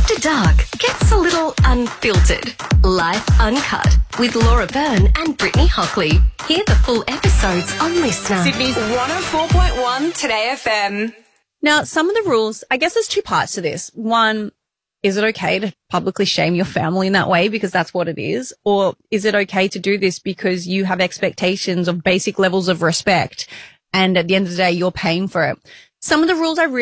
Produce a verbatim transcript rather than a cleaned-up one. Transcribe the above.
After Dark gets a little unfiltered. Life Uncut with Laura Byrne and Brittany Hockley. Hear the full episodes on Listener. Sydney's one oh four point one Today F M. Now, some of the rules, I guess there's two parts to this. One, is it okay to publicly shame your family in that way because that's what it is? Or is it okay to do this because you have expectations of basic levels of respect and at the end of the day, you're paying for it? Some of the rules I really